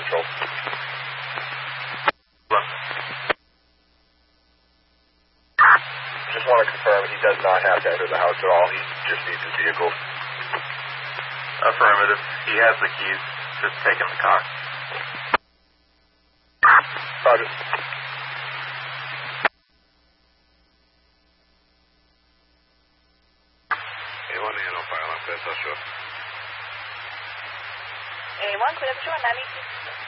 Central. Just want to confirm he does not have to enter the house at all. He just needs his vehicle. Affirmative. He has the keys. Just take him the car. Roger. A1 handle fire alarm, clear, short. A1, clear, short, 90.